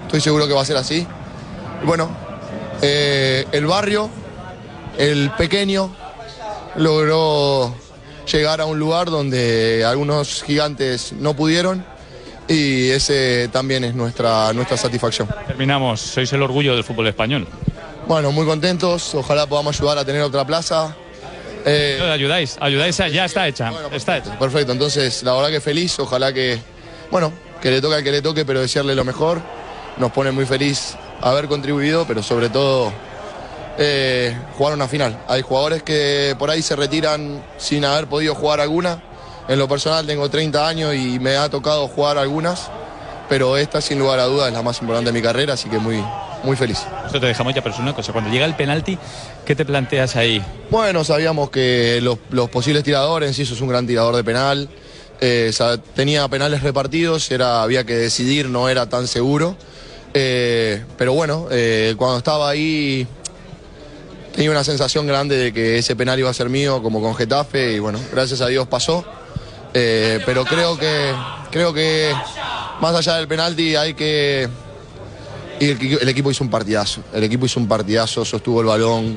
estoy seguro que va a ser así. Y bueno, el barrio, el pequeño, logró llegar a un lugar donde algunos gigantes no pudieron, y ese también es nuestra satisfacción. Terminamos, sois el orgullo del fútbol español. Bueno, muy contentos, ojalá podamos ayudar a tener otra plaza. Ayudáis, ya está hecha. Bueno, está hecha. Perfecto, entonces la verdad que feliz, ojalá que le toque al que le toque, pero desearle lo mejor. Nos pone muy feliz haber contribuido, pero sobre todo jugar una final. Hay jugadores que por ahí se retiran sin haber podido jugar alguna. En lo personal tengo 30 años y me ha tocado jugar algunas, pero esta sin lugar a dudas es la más importante de mi carrera, así que muy, muy feliz. Esto te deja muy ya, pero es una cosa, cuando llega el penalti, ¿qué te planteas ahí? Bueno, sabíamos que los posibles tiradores, Enciso es un gran tirador de penal, tenía penales repartidos, había que decidir, no era tan seguro, pero bueno, cuando estaba ahí tenía una sensación grande de que ese penal iba a ser mío, como con Getafe, y bueno, gracias a Dios pasó. Pero creo que más allá del penalti hay que... Y el equipo hizo un partidazo, sostuvo el balón,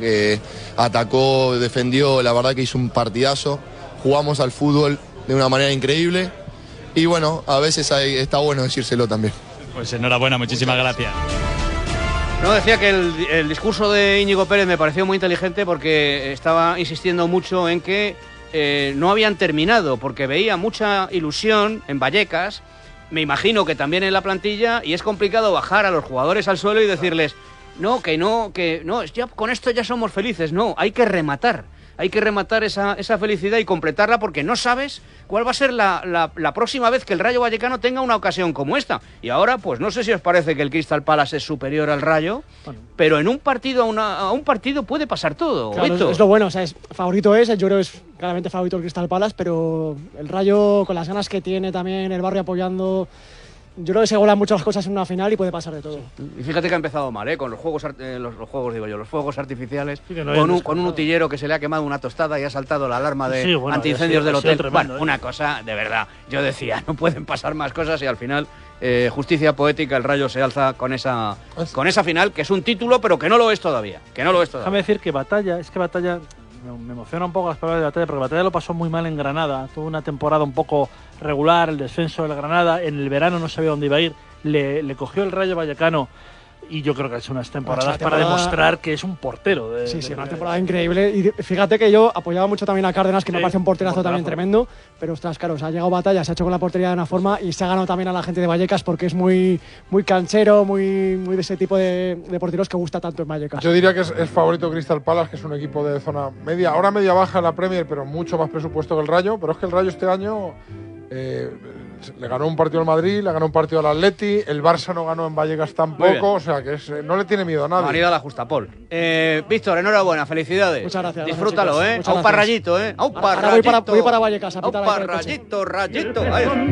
atacó, defendió, la verdad que hizo un partidazo. Jugamos al fútbol de una manera increíble y bueno, a veces está bueno decírselo también. Pues enhorabuena, muchísimas gracias. No, decía que el discurso de Íñigo Pérez me pareció muy inteligente porque estaba insistiendo mucho en que no habían terminado, porque veía mucha ilusión en Vallecas, me imagino que también en la plantilla, y es complicado bajar a los jugadores al suelo y decirles que ya con esto ya somos felices. No, hay que rematar esa felicidad y completarla, porque no sabes cuál va a ser la próxima vez que el Rayo Vallecano tenga una ocasión como esta. Y ahora, pues no sé si os parece que el Crystal Palace es superior al Rayo, pero en un partido a un partido puede pasar todo. Claro, es lo bueno, o sea, favorito yo creo que es claramente favorito el Crystal Palace, pero el Rayo, con las ganas que tiene también, el barrio apoyando, yo creo que se golan mucho las cosas en una final y puede pasar de todo. Y fíjate que ha empezado mal, con los fuegos artificiales, sí, no con un utillero que se le ha quemado una tostada y ha saltado la alarma de antiincendios del hotel. Tremendo, una cosa, de verdad, yo decía, no pueden pasar más cosas, y al final, justicia poética, el Rayo se alza con esa final, que es un título, pero que no lo es todavía. Déjame decir que Batalla, me emociona un poco las palabras de Batalla, porque Batalla lo pasó muy mal en Granada, tuvo una temporada un poco regular, el descenso del Granada, en el verano no sabía dónde iba a ir, le cogió el Rayo Vallecano, y yo creo que ha hecho unas temporadas para demostrar que es un portero. Una temporada increíble, y fíjate que yo apoyaba mucho también a Cárdenas, que me parece un porterazo también tremendo, pero ostras, claro, se ha llegado Batalla, se ha hecho con la portería de una forma, y se ha ganado también a la gente de Vallecas, porque es muy, muy canchero, muy de ese tipo de porteros que gusta tanto en Vallecas. Yo diría que es favorito Crystal Palace, que es un equipo de zona media, ahora media baja en la Premier, pero mucho más presupuesto que el Rayo, pero es que el Rayo este año le ganó un partido al Madrid, le ganó un partido al Atleti, el Barça no ganó en Vallecas tampoco, o sea que no le tiene miedo a nadie. Marido a la Justapol. Víctor, enhorabuena, felicidades. Muchas gracias. Disfrútalo, gracias, a un parrayito, a un parrayito. Voy para Vallecas, a un parrayito, rayito.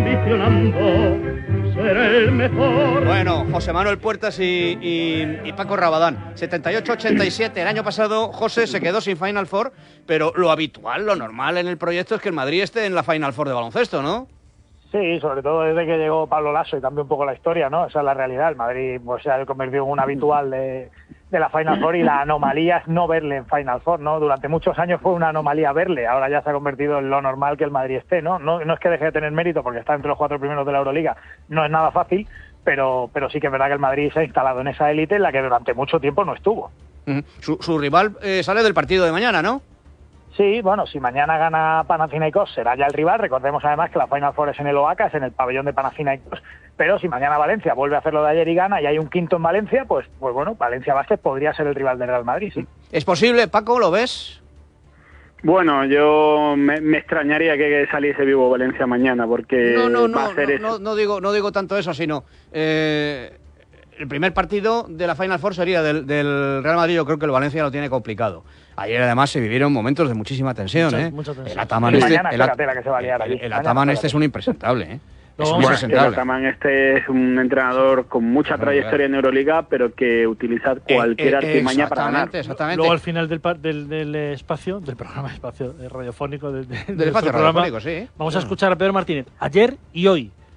Bueno, José Manuel Puertas y Paco Rabadán. 78-87. El año pasado José se quedó sin Final Four, pero lo habitual, lo normal en el proyecto es que el Madrid esté en la Final Four de baloncesto, ¿no? Sí, sobre todo desde que llegó Pablo Lasso y cambió un poco la historia, ¿no? Esa es la realidad. El Madrid pues, se ha convertido en un habitual de la Final Four, y la anomalía es no verle en Final Four, ¿no? Durante muchos años fue una anomalía verle, ahora ya se ha convertido en lo normal que el Madrid esté, ¿no? No es que deje de tener mérito porque está entre los 4 primeros de la Euroliga, no es nada fácil, pero sí que es verdad que el Madrid se ha instalado en esa élite en la que durante mucho tiempo no estuvo. Su rival sale del partido de mañana, ¿no? Sí, bueno, si mañana gana Panathinaikos será ya el rival. Recordemos además que la Final Four es en el OACA, es en el pabellón de Panathinaikos, pero si mañana Valencia vuelve a hacer lo de ayer y gana y hay un quinto en Valencia, pues bueno, Valencia Basket podría ser el rival del Real Madrid, sí. ¿Es posible, Paco, lo ves? Bueno, yo me extrañaría que saliese vivo Valencia mañana, porque no digo tanto eso, sino el primer partido de la Final Four sería del Real Madrid. Yo creo que el Valencia lo tiene complicado. Ayer además se vivieron momentos de muchísima tensión, mucha tensión. El Ataman el Ataman es un impresentable, El Ataman es un entrenador con mucha trayectoria en Euroliga, pero que utiliza cualquier artimaña para ganar. Exactamente. Luego al final del espacio, del programa espacio radiofónico, del espacio radiofónico, sí. Vamos a escuchar a Pedro Martínez ayer y hoy.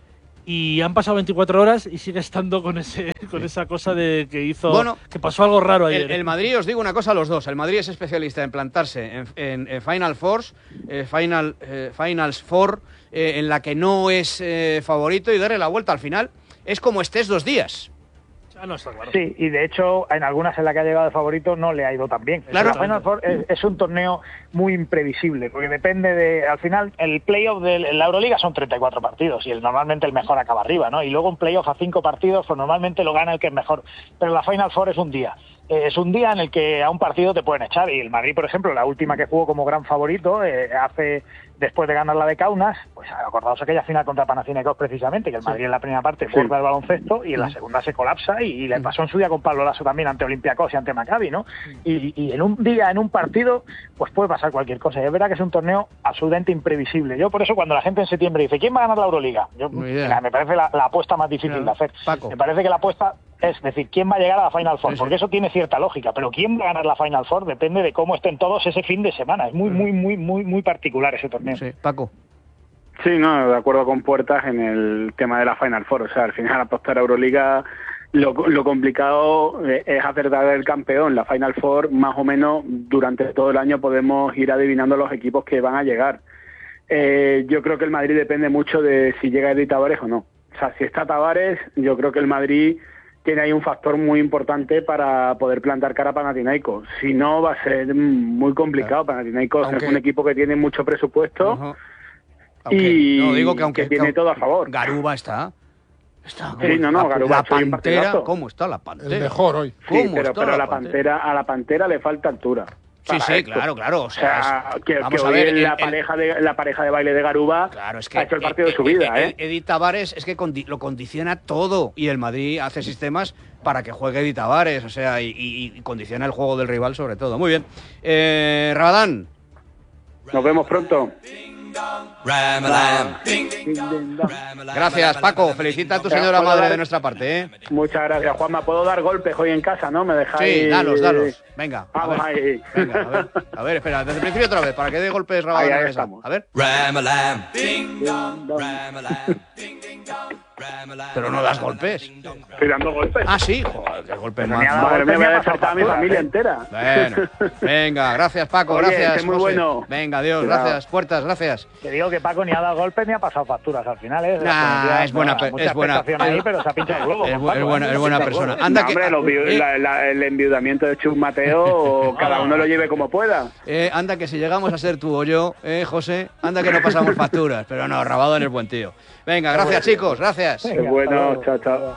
Y han pasado 24 horas y sigue estando con esa cosa de que hizo, que pasó algo raro ayer. El Madrid, os digo una cosa a los dos, el Madrid es especialista en plantarse en Final Fours, Finals Four, en la que no es favorito y darle la vuelta al final. Es como estés 2 días. No está claro. Sí, y de hecho en algunas en las que ha llegado de favorito no le ha ido tan bien. Claro. La Final Four es un torneo muy imprevisible, porque depende de, al final, el playoff de la Euroliga son 34 partidos y normalmente el mejor acaba arriba, ¿no? Y luego un playoff a 5 partidos, pues normalmente lo gana el que es mejor. Pero la Final Four es un día. Es un día en el que a un partido te pueden echar, y el Madrid, por ejemplo, la última que jugó como gran favorito, después de ganar la de Kaunas, pues acordaos aquella final contra Panathinaikos precisamente, que el Madrid en la primera parte forza el baloncesto y en la segunda se colapsa, y le pasó en su día con Pablo Lasso también ante Olympiacos y ante Maccabi, ¿no? Y en un día, en un partido, pues puede pasar cualquier cosa, y es verdad que es un torneo absolutamente imprevisible. Yo por eso cuando la gente en septiembre dice ¿quién va a ganar la Euroliga? Me parece la apuesta más difícil de hacer. Paco. Me parece que la apuesta es decir, ¿quién va a llegar a la Final Four? Porque eso tiene cierta lógica, pero ¿quién va a ganar la Final Four? Depende de cómo estén todos ese fin de semana. Es muy particular ese torneo. Sí, Paco. Sí, no, de acuerdo con Puertas en el tema de la Final Four. O sea, al final apostar a Euroliga, lo complicado es acertar el campeón. La Final Four, más o menos, durante todo el año podemos ir adivinando los equipos que van a llegar. Yo creo que el Madrid depende mucho de si llega Eddie Tavares o no. O sea, si está Tavares, yo creo que el Madrid tiene ahí un factor muy importante para poder plantar cara a Panathinaikos. Si no, va a ser muy complicado. Panathinaikos es un equipo que tiene mucho presupuesto que tiene todo a favor. Garuba está. Garuba la Pantera, ¿cómo está la Pantera? El mejor hoy. Sí, pero a la Pantera le falta altura. Sí, claro. O sea, vamos a ver, la pareja de baile de Garuba ha hecho el partido de su vida. Edith Tavares es que lo condiciona todo, y el Madrid hace sistemas para que juegue Edith Tavares, o sea, y condiciona el juego del rival sobre todo. Muy bien. Rabadán. Nos vemos pronto. Gracias, Paco. Felicita a tu señora madre de nuestra parte, ¿eh? Muchas gracias, Juanma. ¿Puedo dar golpes hoy en casa, no? ¿Me dejáis? Sí, dalos. Venga. Vamos ahí. Venga, a ver, espera, desde el principio otra vez, para que dé golpes Rabadán. Ahí estamos. A ver. Pero no das golpes. Estoy dando golpes. Ah, sí. Joder, qué golpes más. Madre mía, me voy a despertar a mi familia entera. Bueno, venga, gracias, Paco. Oye, gracias. Es muy bueno. Venga, adiós, gracias. Puertas, gracias. Te digo que Paco ni ha dado golpes ni ha pasado facturas al final, ¿eh? Es buena ahí, pero se ha pinchado el globo. Es buena persona. Anda, el enviudamiento de Chus Mateo, cada uno lo lleve como pueda. Anda que si llegamos a ser tú o yo, José, anda que no pasamos facturas. Pero no, Rabadán es buen tío. Venga, gracias, chicos, gracias. Qué bueno, chao.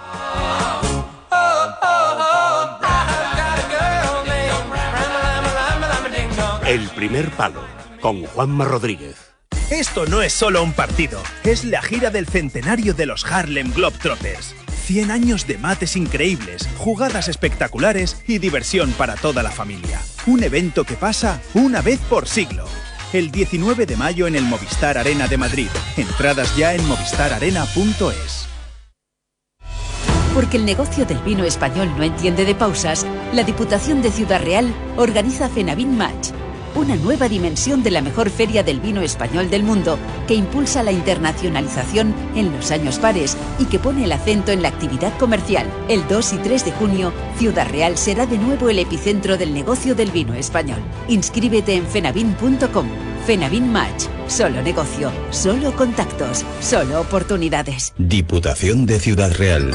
El primer palo, con Juanma Rodríguez. Esto no es solo un partido, es la gira del centenario de los Harlem Globetrotters. 100 años de mates increíbles, jugadas espectaculares y diversión para toda la familia. Un evento que pasa una vez por siglo. El 19 de mayo en el Movistar Arena de Madrid. Entradas ya en movistararena.es. Porque el negocio del vino español no entiende de pausas, la Diputación de Ciudad Real organiza Fenavin Match, una nueva dimensión de la mejor feria del vino español del mundo, que impulsa la internacionalización en los años pares y que pone el acento en la actividad comercial. El 2 y 3 de junio, Ciudad Real será de nuevo el epicentro del negocio del vino español. Inscríbete en fenavin.com. Fenavin Match. Solo negocio, solo contactos, solo oportunidades. Diputación de Ciudad Real.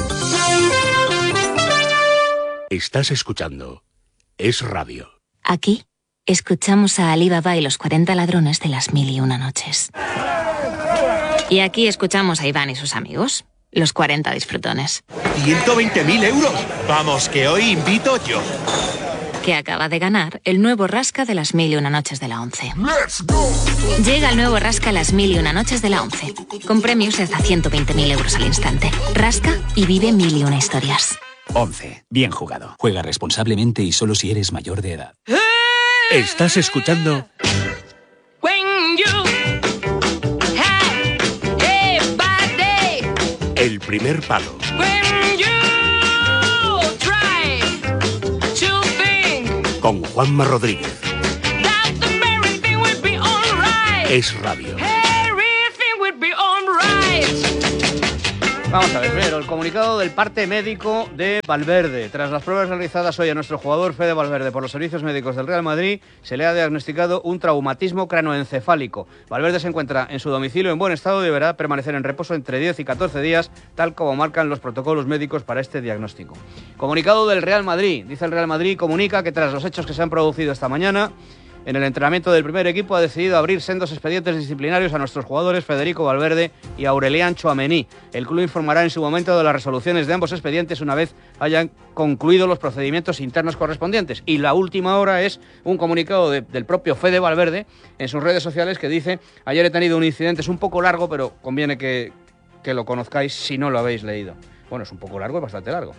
Estás escuchando Es Radio. Aquí escuchamos a Ali Baba y los 40 ladrones de las 1001 noches. Y aquí escuchamos a Iván y sus amigos, los 40 disfrutones. ¡120.000 euros! Vamos, que hoy invito yo. Que acaba de ganar el nuevo Rasca de las 1001 noches de la 11. Llega el nuevo Rasca las 1001 noches de la 11, con premios de hasta 120.000 euros al instante. Rasca y vive 1001 historias. 11. Bien jugado. Juega responsablemente y solo si eres mayor de edad. Estás escuchando El primer palo. Con Juanma Rodríguez. Es Radio. Vamos a ver, primero, el comunicado del parte médico de Valverde. Tras las pruebas realizadas hoy a nuestro jugador Fede Valverde por los servicios médicos del Real Madrid, se le ha diagnosticado un traumatismo cranoencefálico. Valverde se encuentra en su domicilio en buen estado y deberá permanecer en reposo entre 10 y 14 días, tal como marcan los protocolos médicos para este diagnóstico. Comunicado del Real Madrid. Dice el Real Madrid, comunica que tras los hechos que se han producido esta mañana, en el entrenamiento del primer equipo ha decidido abrir sendos expedientes disciplinarios a nuestros jugadores Federico Valverde y Aurelian Tchouaméni. El club informará en su momento de las resoluciones de ambos expedientes una vez hayan concluido los procedimientos internos correspondientes. Y la última hora es un comunicado del propio Fede Valverde en sus redes sociales que dice: ayer he tenido un incidente, es un poco largo, pero conviene que lo conozcáis si no lo habéis leído. Bueno, es un poco largo, es bastante largo.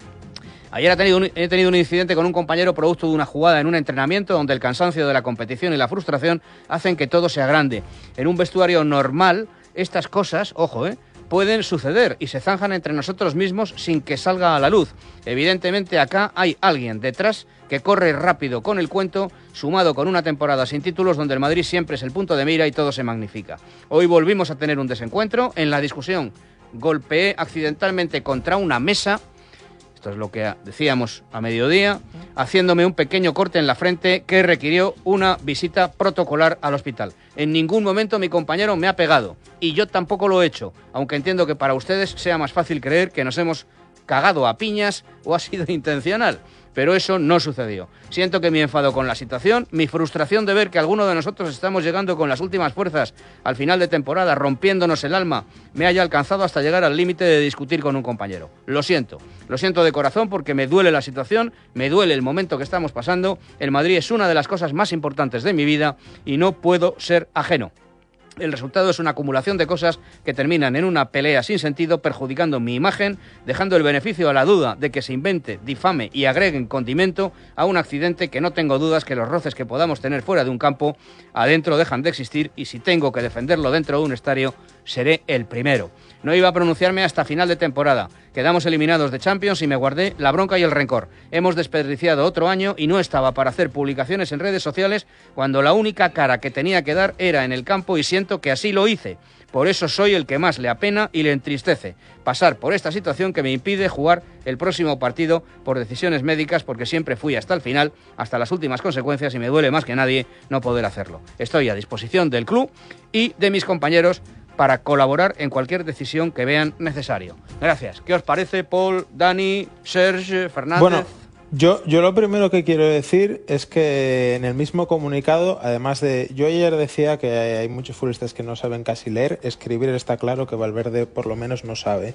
Ayer he tenido un incidente con un compañero producto de una jugada en un entrenamiento donde el cansancio de la competición y la frustración hacen que todo se agrande. En un vestuario normal, estas cosas, ojo, pueden suceder y se zanjan entre nosotros mismos sin que salga a la luz. Evidentemente acá hay alguien detrás que corre rápido con el cuento, sumado con una temporada sin títulos donde el Madrid siempre es el punto de mira y todo se magnifica. Hoy volvimos a tener un desencuentro. En la discusión golpeé accidentalmente contra una mesa. Esto es lo que decíamos a mediodía, haciéndome un pequeño corte en la frente que requirió una visita protocolar al hospital. En ningún momento mi compañero me ha pegado y yo tampoco lo he hecho, aunque entiendo que para ustedes sea más fácil creer que nos hemos cagado a piñas o ha sido intencional. Pero eso no sucedió. Siento que mi enfado con la situación, mi frustración de ver que alguno de nosotros estamos llegando con las últimas fuerzas al final de temporada, rompiéndonos el alma, me haya alcanzado hasta llegar al límite de discutir con un compañero. Lo siento de corazón porque me duele la situación, me duele el momento que estamos pasando. El Madrid es una de las cosas más importantes de mi vida y no puedo ser ajeno. El resultado es una acumulación de cosas que terminan en una pelea sin sentido, perjudicando mi imagen, dejando el beneficio a la duda de que se invente, difame y agreguen condimento a un accidente que no tengo dudas que los roces que podamos tener fuera de un campo, adentro dejan de existir, y si tengo que defenderlo dentro de un estadio, seré el primero. No iba a pronunciarme hasta final de temporada. Quedamos eliminados de Champions y me guardé la bronca y el rencor. Hemos desperdiciado otro año y no estaba para hacer publicaciones en redes sociales cuando la única cara que tenía que dar era en el campo y siento que así lo hice. Por eso soy el que más le apena y le entristece pasar por esta situación que me impide jugar el próximo partido por decisiones médicas, porque siempre fui hasta el final, hasta las últimas consecuencias, y me duele más que nadie no poder hacerlo. Estoy a disposición del club y de mis compañeros para colaborar en cualquier decisión que vean necesario. Gracias. ¿Qué os parece, Paul, Dani, Serge, Fernández? Bueno, yo lo primero que quiero decir es que en el mismo comunicado, además de... Yo ayer decía que hay muchos futbolistas que no saben casi leer, escribir está claro que Valverde por lo menos no sabe.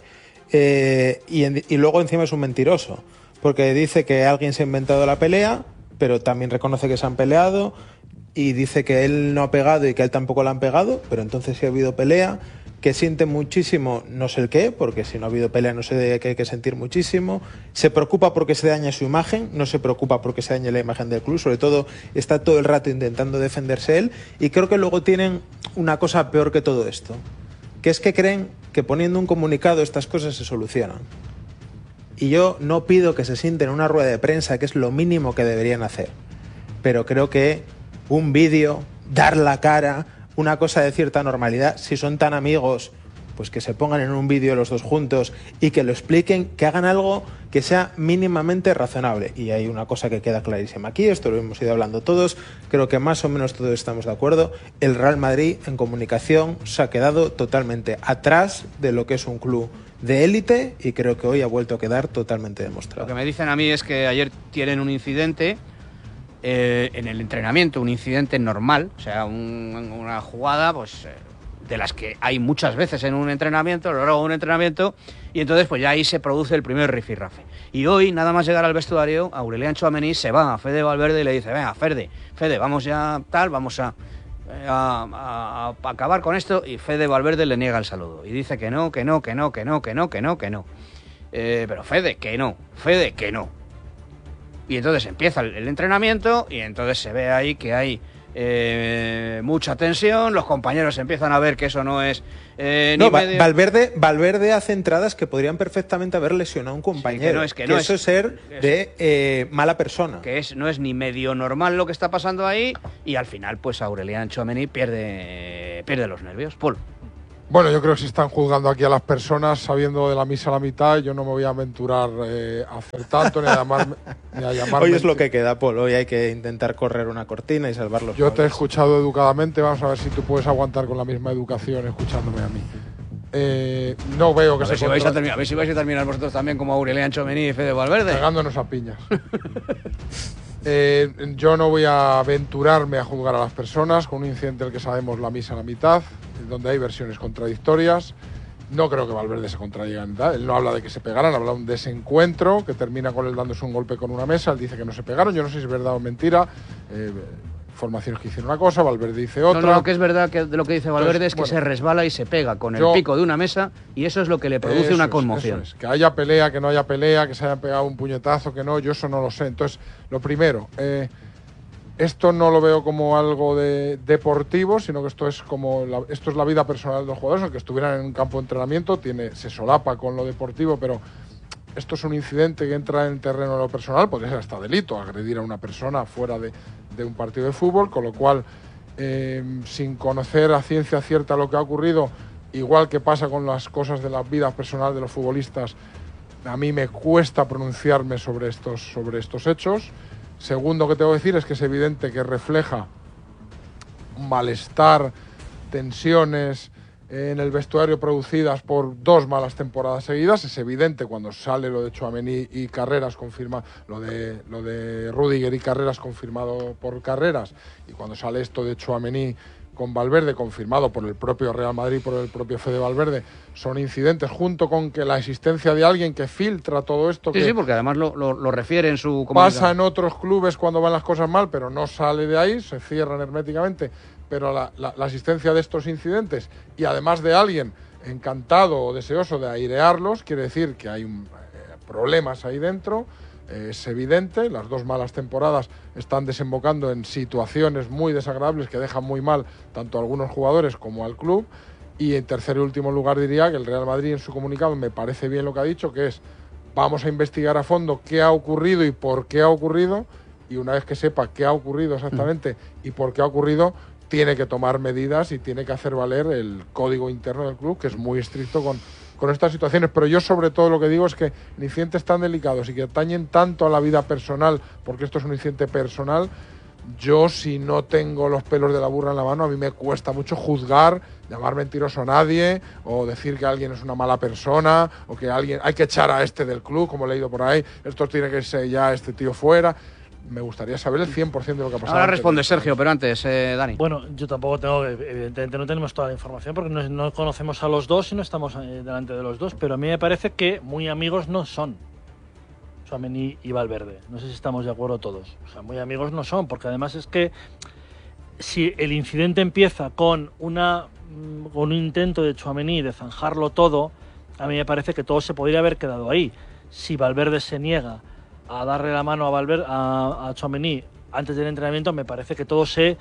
Y luego encima es un mentiroso, porque dice que alguien se ha inventado la pelea, pero también reconoce que se han peleado, y dice que él no ha pegado y que a él tampoco le han pegado, pero entonces sí ha habido pelea, que siente muchísimo, no sé el qué, porque si no ha habido pelea no sé de qué hay que sentir muchísimo, se preocupa porque se daña su imagen, no se preocupa porque se dañe la imagen del club, sobre todo está todo el rato intentando defenderse él, y creo que luego tienen una cosa peor que todo esto, que es que creen que poniendo un comunicado estas cosas se solucionan. Y yo no pido que se sienten en una rueda de prensa, que es lo mínimo que deberían hacer, pero creo que un vídeo, dar la cara, una cosa de cierta normalidad, si son tan amigos, pues que se pongan en un vídeo los dos juntos y que lo expliquen, que hagan algo que sea mínimamente razonable. Y hay una cosa que queda clarísima aquí, esto lo hemos ido hablando todos, creo que más o menos todos estamos de acuerdo, el Real Madrid en comunicación se ha quedado totalmente atrás de lo que es un club de élite, y creo que hoy ha vuelto a quedar totalmente demostrado. Lo que me dicen a mí es que ayer tienen un incidente en el entrenamiento, un incidente normal, o sea, una jugada pues de las que hay muchas veces en un entrenamiento, a lo largo de un entrenamiento, y entonces pues ya ahí se produce el primer rifirrafe. Y hoy, nada más llegar al vestuario, Aurelian Tchouaméni se va a Fede Valverde y le dice: venga, Fede, vamos ya tal, vamos a acabar con esto, y Fede Valverde le niega el saludo y dice que no. Pero Fede, que no. Y entonces empieza el entrenamiento y entonces se ve ahí que hay mucha tensión, los compañeros empiezan a ver que eso no es Valverde hace entradas que podrían perfectamente haber lesionado a un compañero, sí, eso es ser de mala persona, que no es ni medio normal lo que está pasando ahí, y al final pues Aurelian Tchouaméni pierde los nervios. Paul. Bueno, yo creo que se están juzgando aquí a las personas sabiendo de la misa a la mitad. Yo no me voy a aventurar a hacer tanto ni a llamarme. Hoy es lo que queda, Paul. Hoy hay que intentar correr una cortina y salvar los Yo cables. te he escuchado educadamente. Vamos a ver si tú puedes aguantar con la misma educación escuchándome a mí. No veo que a ver si vais a terminar vosotros también como Aurelian Tchouaméni y Fede Valverde. Pegándonos a piñas. Yo no voy a aventurarme a juzgar a las personas con un incidente del que sabemos la misa a la mitad, donde hay versiones contradictorias. No creo que Valverde se contradiga en nada. Él no habla de que se pegaran, habla de un desencuentro que termina con él dándose un golpe con una mesa. Él dice que no se pegaron. Yo no sé si es verdad o mentira. Formaciones que hicieron una cosa, Valverde dice otra. No, lo que es verdad de lo que dice Valverde es que se resbala y se pega con el pico de una mesa y eso es lo que le produce una conmoción. Eso es. Que haya pelea, que no haya pelea, que se hayan pegado un puñetazo, que no, yo eso no lo sé. Entonces, lo primero, esto no lo veo como algo deportivo, sino que esto es la vida personal de los jugadores, aunque estuvieran en un campo de entrenamiento, se solapa con lo deportivo, pero esto es un incidente que entra en el terreno de lo personal, podría ser hasta delito, agredir a una persona fuera de un partido de fútbol, con lo cual, sin conocer a ciencia cierta lo que ha ocurrido, igual que pasa con las cosas de la vida personal de los futbolistas, a mí me cuesta pronunciarme sobre estos hechos. Segundo que tengo que decir es que es evidente que refleja un malestar, tensiones en el vestuario producidas por 2 malas temporadas seguidas. Es evidente cuando sale lo de Tchouaméni y Carreras, confirma lo de Rüdiger y Carreras confirmado por Carreras, y cuando sale esto de Tchouaméni con Valverde confirmado por el propio Real Madrid, por el propio Fede Valverde, son incidentes, junto con que la existencia de alguien que filtra todo esto. Sí, porque además lo refiere en su comunicado. Pasa en otros clubes cuando van las cosas mal, pero no sale de ahí, se cierran herméticamente. Pero la asistencia de estos incidentes, y además de alguien encantado o deseoso de airearlos, quiere decir que hay problemas ahí dentro. Es evidente, las 2 malas temporadas están desembocando en situaciones muy desagradables que dejan muy mal tanto a algunos jugadores como al club. Y en tercer y último lugar diría que el Real Madrid en su comunicado me parece bien lo que ha dicho, que es: vamos a investigar a fondo qué ha ocurrido y por qué ha ocurrido, y una vez que sepa qué ha ocurrido exactamente y por qué ha ocurrido, tiene que tomar medidas y tiene que hacer valer el código interno del club, que es muy estricto con estas situaciones. Pero yo sobre todo lo que digo es que en incidentes tan delicados y que atañen tanto a la vida personal, porque esto es un incidente personal, yo, si no tengo los pelos de la burra en la mano, a mí me cuesta mucho juzgar, llamar mentiroso a nadie, o decir que alguien es una mala persona, o que hay que echar a este del club, como he leído por ahí, esto tiene que ser ya este tío fuera. Me gustaría saber el 100% de lo que ha pasado. Ahora responde Sergio, pero antes, Dani. Bueno, yo tampoco evidentemente no tenemos toda la información porque no conocemos a los dos y no estamos delante de los dos, pero a mí me parece que muy amigos no son Tchouaméni y Valverde. No sé si estamos de acuerdo todos. O sea, muy amigos no son, porque además es que si el incidente empieza con un intento de Tchouaméni de zanjarlo todo, a mí me parece que todo se podría haber quedado ahí. Si Valverde se niega a darle la mano a Tchouaméni antes del entrenamiento, me parece que todo se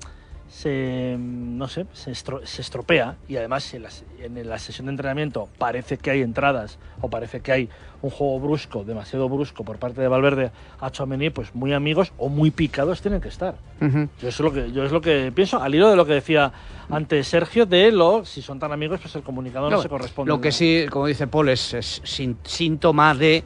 estropea, y además en la sesión de entrenamiento parece que hay entradas o parece que hay un juego brusco, demasiado brusco por parte de Valverde a Tchouaméni, pues muy amigos o muy picados tienen que estar. Yo es lo que pienso, al hilo de lo que decía antes Sergio, si son tan amigos, pues el comunicado no se corresponde. Lo que sí, como dice Paul, es síntoma de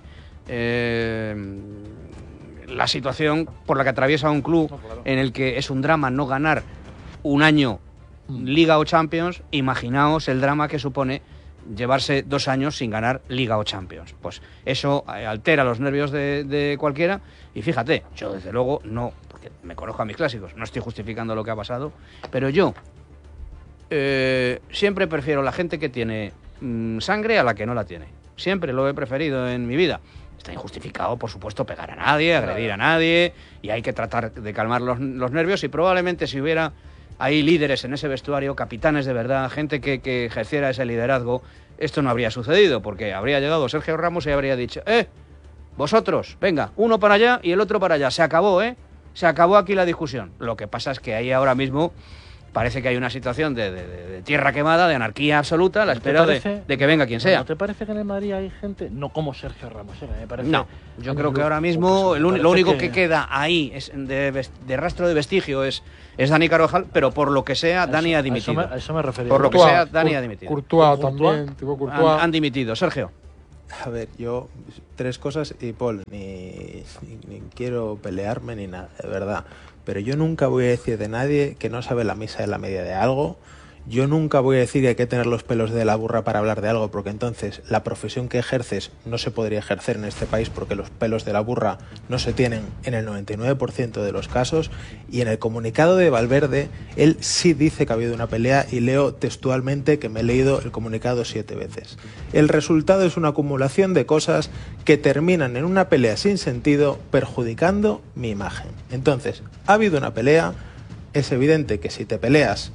la situación por la que atraviesa un club, en el que es un drama no ganar un año Liga o Champions. Imaginaos el drama que supone llevarse 2 años sin ganar Liga o Champions. Pues eso altera los nervios de cualquiera. Y fíjate, yo desde luego no, porque me conozco a mis clásicos, no estoy justificando lo que ha pasado, pero yo siempre prefiero la gente que tiene sangre a la que no la tiene. Siempre lo he preferido en mi vida. Está injustificado, por supuesto, pegar a nadie, agredir a nadie, y hay que tratar de calmar los nervios, y probablemente si hubiera ahí líderes en ese vestuario, capitanes de verdad, gente que ejerciera ese liderazgo, esto no habría sucedido, porque habría llegado Sergio Ramos y habría dicho: vosotros, venga, uno para allá y el otro para allá, se acabó, se acabó aquí la discusión. Lo que pasa es que ahí ahora mismo parece que hay una situación de tierra quemada, de anarquía absoluta, a la espera de que venga quien sea. ¿No te parece que en el Madrid hay gente, no como Sergio Ramos? Me parece, no, yo creo que ahora mismo lo único que queda ahí es de rastro de vestigio es Dani Carvajal, pero por lo que sea, Dani ha dimitido. A eso me refería. Por lo que sea, Dani ha dimitido. Courtois también, tipo Courtois. Han dimitido. Sergio. A ver, yo, 3 cosas, y Paul, ni quiero pelearme ni nada, de verdad. Pero yo nunca voy a decir de nadie que no sabe la misa de la media de algo. Yo nunca voy a decir que hay que tener los pelos de la burra para hablar de algo, porque entonces la profesión que ejerces no se podría ejercer en este país, porque los pelos de la burra no se tienen en el 99% de los casos. Y en el comunicado de Valverde, él sí dice que ha habido una pelea, y leo textualmente que me he leído el comunicado 7 veces. El resultado es una acumulación de cosas que terminan en una pelea sin sentido, perjudicando mi imagen. Entonces, ha habido una pelea, es evidente que si te peleas,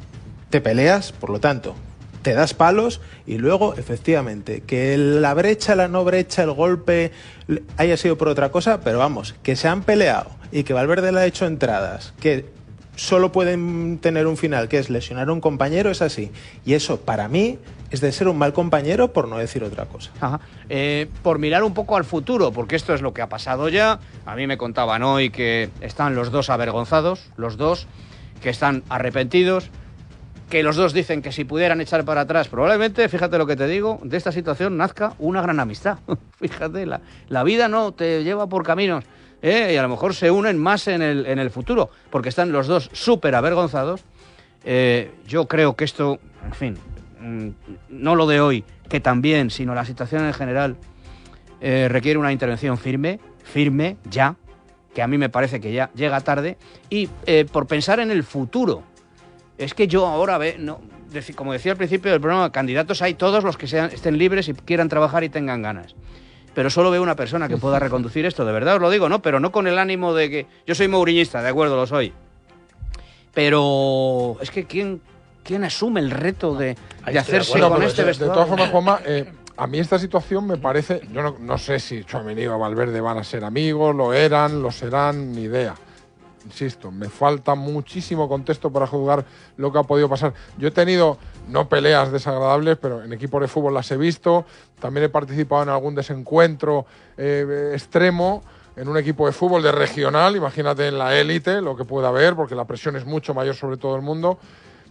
por lo tanto, te das palos, y luego, efectivamente, que la brecha, la no brecha, el golpe haya sido por otra cosa, pero vamos, que se han peleado y que Valverde le ha hecho entradas, que solo pueden tener un final, que es lesionar a un compañero, es así. Y eso, para mí, es de ser un mal compañero, por no decir otra cosa. Ajá. Por mirar un poco al futuro, porque esto es lo que ha pasado ya. A mí me contaban hoy que están los dos avergonzados, los dos, que están arrepentidos, que los dos dicen que si pudieran echar para atrás, probablemente, fíjate lo que te digo, de esta situación nazca una gran amistad. Fíjate, la vida no te lleva por caminos, y a lo mejor se unen más en el futuro, porque están los dos súper avergonzados. Yo creo que esto, en fin, no lo de hoy, que también, sino la situación en general, requiere una intervención firme, ya, que a mí me parece que ya llega tarde, y por pensar en el futuro. Es que yo ahora, como decía al principio del programa, candidatos hay todos los que estén libres y quieran trabajar y tengan ganas. Pero solo veo una persona que pueda reconducir esto, de verdad os lo digo, ¿no? Pero no con el ánimo de que... Yo soy mouriñista, de acuerdo, lo soy. Pero es que ¿quién asume el reto de hacerse con este vestuario? De todas formas, Juanma, a mí esta situación me parece... Yo no sé si Tchouaméni o Valverde van a ser amigos, lo serán, ni idea. Insisto, me falta muchísimo contexto para juzgar lo que ha podido pasar. Yo he tenido, no peleas desagradables, pero en equipos de fútbol las he visto. También he participado en algún desencuentro extremo en un equipo de fútbol de regional. Imagínate en la élite lo que puede haber, porque la presión es mucho mayor sobre todo el mundo.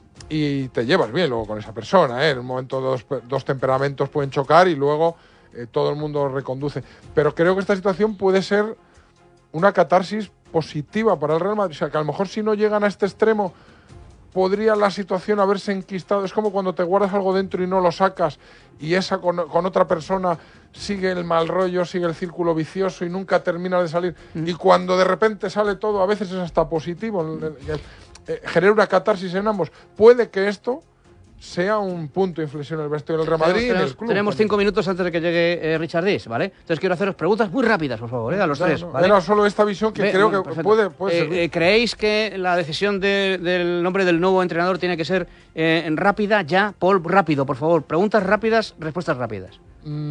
Y te llevas bien luego con esa persona, En un momento dos temperamentos pueden chocar y luego todo el mundo reconduce. Pero creo que esta situación puede ser una catarsis positiva para el Real Madrid. O sea, que a lo mejor si no llegan a este extremo, podría la situación haberse enquistado. Es como cuando te guardas algo dentro y no lo sacas, y esa con otra persona sigue el mal rollo, sigue el círculo vicioso y nunca termina de salir. Y cuando de repente sale todo, a veces es hasta positivo. Genera una catarsis en ambos. Puede que esto sea un punto de inflexión en el vestuario del Real Madrid y en el club. Tenemos 5 minutos antes de que llegue Richard Dis, ¿vale? Entonces quiero haceros preguntas muy rápidas, por favor, a los tres, ¿vale? Era solo esta visión que creo que puede servir. ¿Creéis que la decisión del nombre del nuevo entrenador tiene que ser rápida ya? Paul, rápido, por favor. Preguntas rápidas, respuestas rápidas.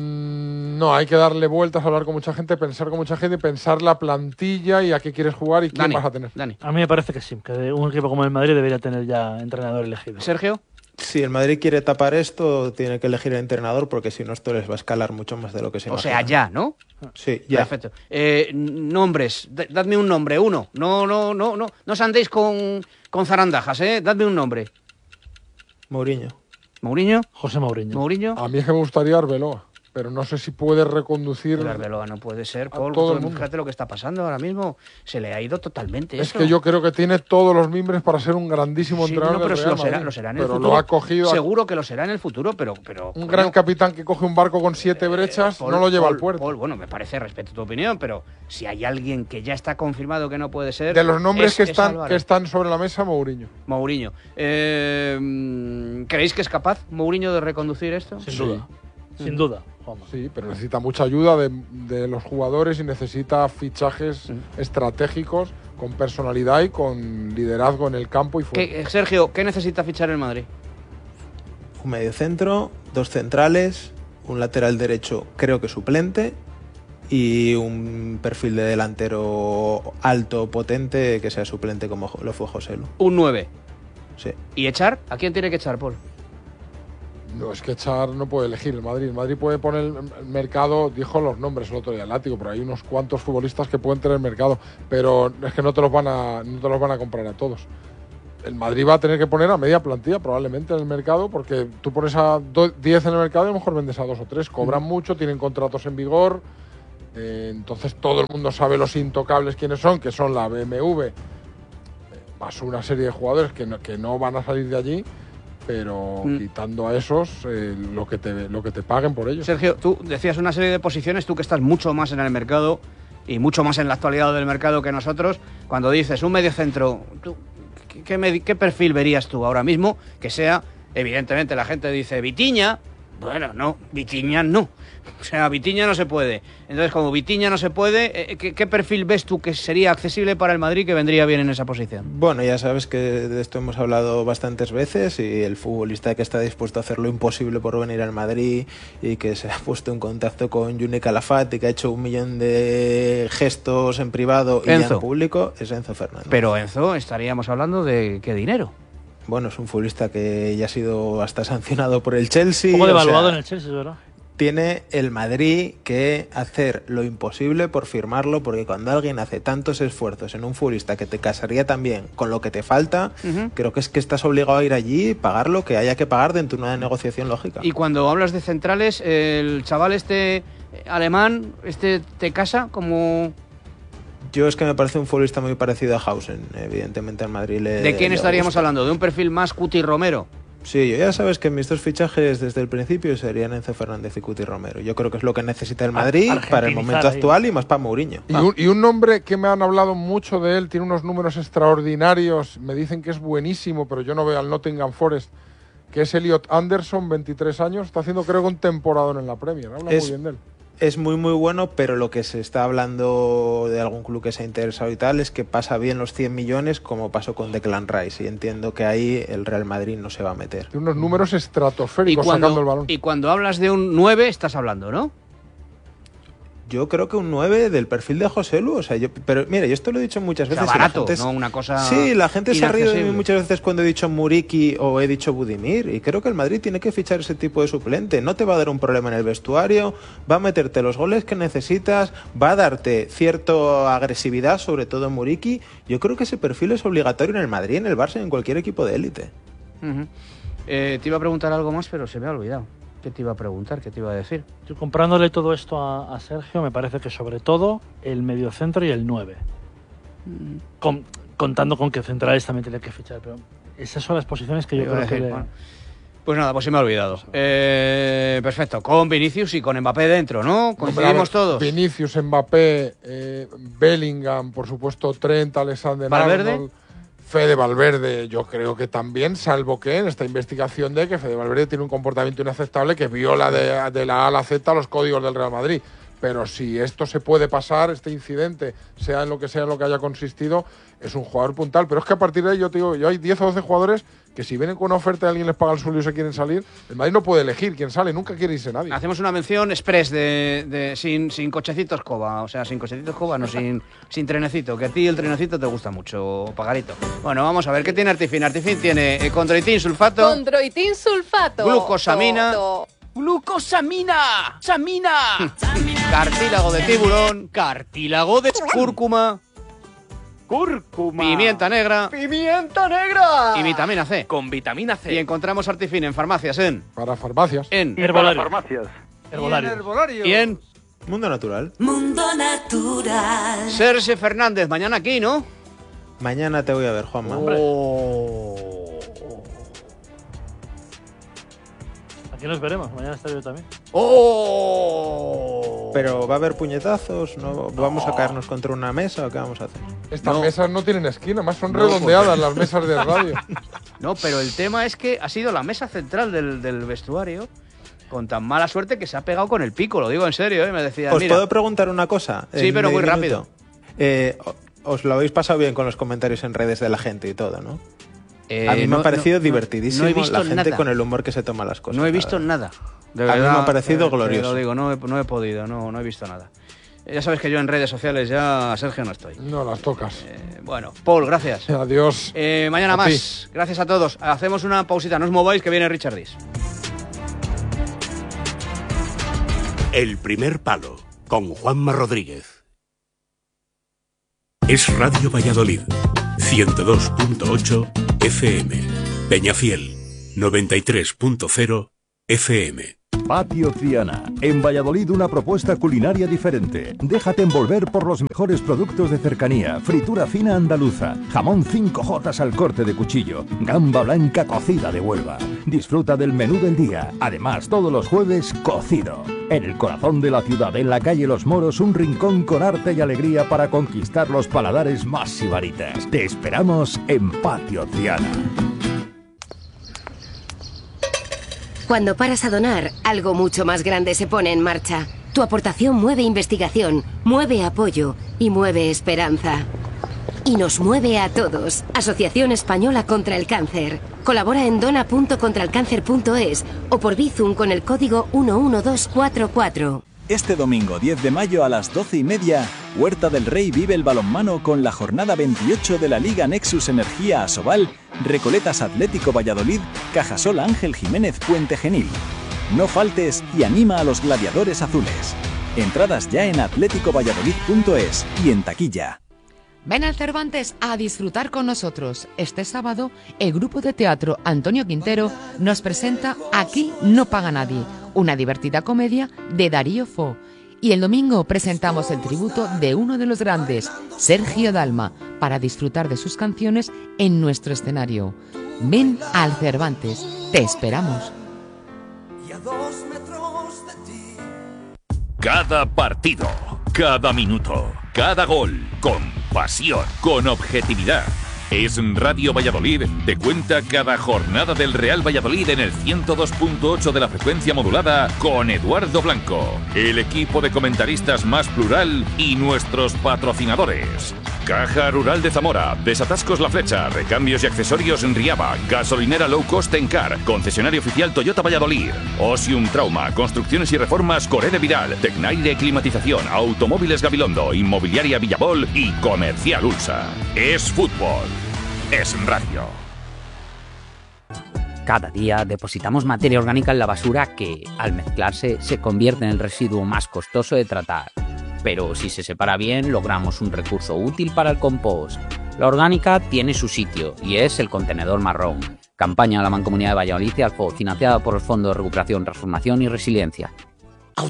No, hay que darle vueltas, hablar con mucha gente, pensar con mucha gente, pensar la plantilla y a qué quieres jugar y quién vas a tener. Dani. A mí me parece que sí, que un equipo como el Madrid debería tener ya entrenador elegido. Sergio. Si el Madrid quiere tapar esto, tiene que elegir el entrenador, porque si no, esto les va a escalar mucho más de lo que se imagina. O sea, ya, ¿no? Sí, ya. Perfecto. Nombres, dadme un nombre, uno. No os andéis con zarandajas, Dadme un nombre. Mourinho. ¿Mourinho? José Mourinho. ¿Mourinho? A mí es que me gustaría Arbeloa, pero no sé si puede reconducir... Pero Arbeloa no puede ser, Paul. Todo el mundo. Fíjate lo que está pasando ahora mismo. Se le ha ido totalmente Es esto. que yo creo que tiene todos los mimbres para ser un grandísimo entrenador del Real Madrid. Lo será en el futuro. Lo ha cogido... Seguro que lo será en el futuro, pero un gran capitán que coge un barco con 7 brechas no lo lleva al puerto. Paul, bueno, me parece, respeto tu opinión, pero si hay alguien que ya está confirmado que no puede ser... De los nombres que están sobre la mesa, Mourinho. Mourinho. ¿Creéis que es capaz Mourinho de reconducir esto? Sin duda. Sin duda, Juanma. Sí, pero necesita mucha ayuda de los jugadores y necesita fichajes estratégicos con personalidad y con liderazgo en el campo y fuera. Sergio, ¿qué necesita fichar el Madrid? Un mediocentro, 2 centrales, un lateral derecho creo que suplente y un perfil de delantero alto, potente, que sea suplente como lo fue Joselu. Un 9. Sí. ¿Y echar? ¿A quién tiene que echar, Paul? No, es que echar no puede elegir el Madrid. El Madrid puede poner el mercado, dijo los nombres el otro día, el látigo, pero hay unos cuantos futbolistas que pueden tener mercado, pero es que no te los van a comprar a todos. El Madrid va a tener que poner a media plantilla probablemente en el mercado, porque tú pones a 10 en el mercado y a lo mejor vendes a 2 o 3. Cobran mucho, tienen contratos en vigor, entonces todo el mundo sabe los intocables quiénes son, que son la BMW, más una serie de jugadores que no van a salir de allí, pero quitando a esos, lo que te paguen por ellos. Sergio, tú decías una serie de posiciones, tú que estás mucho más en el mercado y mucho más en la actualidad del mercado que nosotros, cuando dices un mediocentro, ¿qué perfil verías tú ahora mismo? Que sea, evidentemente la gente dice Vitinha, bueno, no, Vitinha no. O sea, Vitinha no se puede. Entonces, como Vitinha no se puede, ¿qué perfil ves tú que sería accesible para el Madrid, que vendría bien en esa posición? Bueno, ya sabes que de esto hemos hablado bastantes veces, y el futbolista que está dispuesto a hacer lo imposible por venir al Madrid y que se ha puesto en contacto con Juni Calafat y que ha hecho 1 millón de gestos en privado y en público es Enzo Fernández. Pero Enzo, estaríamos hablando de ¿qué dinero? Bueno, es un futbolista que ya ha sido hasta sancionado por el Chelsea. Un poco devaluado en el Chelsea, ¿verdad? Tiene el Madrid que hacer lo imposible por firmarlo, porque cuando alguien hace tantos esfuerzos en un futbolista que te casaría también con lo que te falta, creo que es que estás obligado a ir allí y pagar lo que haya que pagar dentro de una negociación lógica. Y cuando hablas de centrales, el chaval alemán, te casa como... Yo es que me parece un futbolista muy parecido a Hausen. Evidentemente al Madrid ¿De quién estaríamos hablando? ¿De un perfil más Cuti Romero? Sí, yo ya sabes que mis 2 fichajes desde el principio serían Enzo Fernández y Cuti Romero. Yo creo que es lo que necesita el Madrid para el momento actual y más para Mourinho. Y un nombre que me han hablado mucho de él, tiene unos números extraordinarios, me dicen que es buenísimo, pero yo no veo al Nottingham Forest, que es Elliot Anderson, 23 años, está haciendo creo que un temporadón en la Premier, habla muy bien de él. Es muy muy bueno, pero lo que se está hablando de algún club que se ha interesado y tal es que pasa bien los 100 millones como pasó con Declan Rice, y entiendo que ahí el Real Madrid no se va a meter. Tiene unos números estratosféricos sacando el balón. Y cuando hablas de un 9 estás hablando, ¿no? Yo creo que un 9 del perfil de José Lu, pero mira, yo esto lo he dicho muchas veces. O sea, barato, no una cosa. Sí, la gente se ha reído de mí muchas veces cuando he dicho Muriqui o he dicho Budimir, y creo que el Madrid tiene que fichar ese tipo de suplente. No te va a dar un problema en el vestuario, va a meterte los goles que necesitas, va a darte cierta agresividad, sobre todo en Muriqui. Yo creo que ese perfil es obligatorio en el Madrid, en el Barça y en cualquier equipo de élite. Te iba a preguntar algo más, pero se me ha olvidado. ¿Qué te iba a preguntar? ¿Qué te iba a decir? Yo, comprándole todo esto a Sergio, me parece que sobre todo el mediocentro y el 9. Contando con que centrales también tiene que fichar, pero esas son las posiciones que yo creo que... Bueno. Pues nada, pues se me ha olvidado. Perfecto, con Vinicius y con Mbappé dentro, ¿no? Coincidimos todos. Vinicius, Mbappé, Bellingham, por supuesto, Trent, Alexander-Arnold, Fede Valverde, yo creo que también, salvo que en esta investigación de que Fede Valverde tiene un comportamiento inaceptable que viola de la A a la Z los códigos del Real Madrid. Pero si esto se puede pasar, este incidente, sea en lo que haya consistido, es un jugador puntal. Pero es que a partir de ahí yo te digo, hay 10 o 12 jugadores que si vienen con una oferta y alguien les paga el sueldo y se quieren salir, el Madrid no puede elegir quién sale, nunca quiere irse nadie. Hacemos una mención express sin cochecitos Coba, o sea, sin cochecitos Coba, no sin trenecito, que a ti el trenecito te gusta mucho, Pagarito. Bueno, vamos a ver, ¿qué tiene Artifin? Artifin tiene condroitin sulfato. Condroitin sulfato. Glucosamina. ¡Glucosamina! ¡Samina! Cartílago de tiburón, cartílago de cúrcuma. Cúrcuma. Pimienta negra. ¡Pimienta negra! Y vitamina C. Con vitamina C. Y encontramos Artifin en farmacias, Para farmacias. En Herbolario. farmacias. Herbolario. Y en Mundo Natural. Mundo Natural. Sergio Fernández, mañana aquí, ¿no? Mañana te voy a ver, Juanma. Aquí nos veremos, mañana estaré yo también. Pero va a haber puñetazos, ¿no? ¿Vamos a caernos contra una mesa o qué vamos a hacer? Estas mesas no tienen esquina, más son redondeadas las mesas de radio. No, pero el tema es que ha sido la mesa central del vestuario, con tan mala suerte que se ha pegado con el pico, lo digo en serio, ¿eh? Me decía, ¿Os puedo preguntar una cosa? Sí, pero muy rápido. Os lo habéis pasado bien con los comentarios en redes de la gente y todo, ¿no? A mí me ha parecido divertidísimo no he visto la gente nada. con el humor que se toma las cosas. No he visto nada. A mí me ha parecido glorioso. Lo digo, no he podido, no he visto nada. Ya sabes que yo en redes sociales ya, Sergio, no estoy. No las tocas. Bueno, Paul, gracias. Adiós. Mañana A más. Gracias a todos. Hacemos una pausita, no os mováis que viene Richard Dis. El primer palo, con Juanma Rodríguez. Es Radio Valladolid, 102.8 FM. Peñafiel, 93.0 FM. Patio Triana. En Valladolid una propuesta culinaria diferente. Déjate envolver por los mejores productos de cercanía. Fritura fina andaluza. Jamón 5J al corte de cuchillo. Gamba blanca cocida de Huelva. Disfruta del menú del día. Además, todos los jueves, cocido. En el corazón de la ciudad, en la calle Los Moros, un rincón con arte y alegría para conquistar los paladares más sibaritas. Te esperamos en Patio Triana. Cuando paras a donar, algo mucho más grande se pone en marcha. Tu aportación mueve investigación, mueve apoyo y mueve esperanza. Y nos mueve a todos. Asociación Española contra el Cáncer. Colabora en dona.contralcáncer.es o por Bizum con el código 11244. Este domingo 10 de mayo a las 12:30, Huerta del Rey vive el balonmano con la jornada 28 de la Liga Nexus Energía Asobal, Recoletas Atlético Valladolid, Cajasol Ángel Jiménez Puente Genil. No faltes y anima a los gladiadores azules. Entradas ya en atléticovalladolid.es y en taquilla. Ven al Cervantes a disfrutar con nosotros. Este sábado, el grupo de teatro Antonio Quintero nos presenta Aquí no paga nadie, una divertida comedia de Darío Fo. Y el domingo presentamos el tributo de uno de los grandes, Sergio Dalma, para disfrutar de sus canciones en nuestro escenario. Ven al Cervantes, te esperamos. Cada partido, cada minuto, cada gol, con pasión, con objetividad. Es Radio Valladolid, te cuenta cada jornada del Real Valladolid en el 102.8 de la frecuencia modulada con Eduardo Blanco, el equipo de comentaristas más plural y nuestros patrocinadores. Caja Rural de Zamora, Desatascos La Flecha, Recambios y Accesorios en Riaba, Gasolinera Low Cost Encar, Concesionario Oficial Toyota Valladolid, Osium Trauma, Construcciones y Reformas Coré de Vidal, Tecnaire Climatización, Automóviles Gabilondo, Inmobiliaria Villabol y Comercial Ulsa. Es fútbol, es radio. Cada día depositamos materia orgánica en la basura que, al mezclarse, se convierte en el residuo más costoso de tratar. Pero si se separa bien, logramos un recurso útil para el compost. La orgánica tiene su sitio y es el contenedor marrón. Campaña de la Mancomunidad de Valladolid y Alfo, financiada por el Fondo de Recuperación, Transformación y Resiliencia.